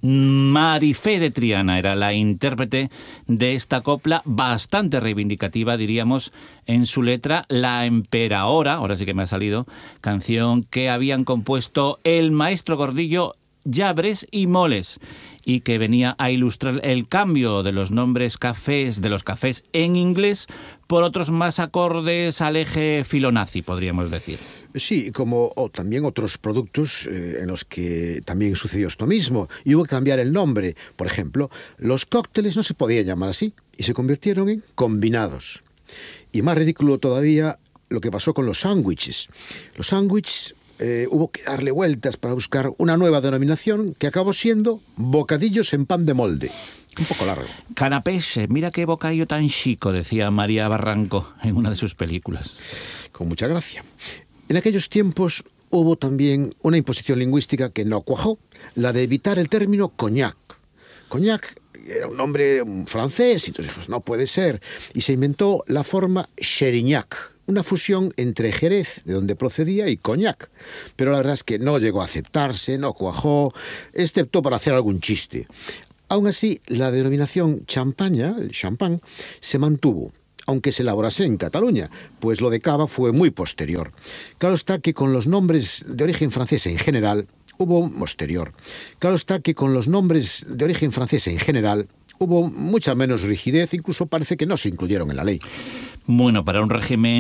Marifé de Triana era la intérprete de esta copla, bastante reivindicativa, diríamos, en su letra, La Emperaora, ahora sí que me ha salido, canción que habían compuesto el maestro Gordillo, Llabres y Moles, y que venía a ilustrar el cambio de los nombres cafés, de los cafés en inglés, por otros más acordes al eje filonazi, podríamos decir. Sí, como también otros productos en los que también sucedió esto mismo, y hubo que cambiar el nombre. Por ejemplo, los cócteles no se podían llamar así, y se convirtieron en combinados. Y más ridículo todavía lo que pasó con los sándwiches. Los sándwiches hubo que darle vueltas para buscar una nueva denominación que acabó siendo bocadillos en pan de molde. Un poco largo. Canapés, mira qué bocadillo tan chico, decía María Barranco en una de sus películas. Con mucha gracia. En aquellos tiempos hubo también una imposición lingüística que no cuajó, la de evitar el término coñac. Coñac era un nombre francés, y entonces no puede ser, y se inventó la forma Cherignac, una fusión entre Jerez, de donde procedía, y coñac. Pero la verdad es que no llegó a aceptarse, no cuajó, excepto para hacer algún chiste. Aún así, la denominación champaña, el champán, se mantuvo, aunque se elaborase en Cataluña, pues lo de cava fue muy posterior. Claro está que con los nombres de origen francés en general hubo mucha menos rigidez, incluso parece que no se incluyeron en la ley. Bueno, para un régimen